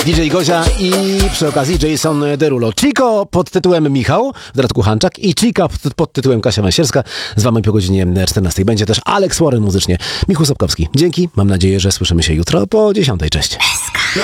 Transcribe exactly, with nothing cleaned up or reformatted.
D J Gozia i przy okazji Jason Derulo. Chico pod tytułem Michał, w dodatku Hanczak i Chica pod, pod tytułem Kasia Masierska. Z wami po godzinie czternastej będzie też Alex Warren muzycznie. Michał Sapkowski. Dzięki. Mam nadzieję, że słyszymy się jutro po dziesiątej. Cześć.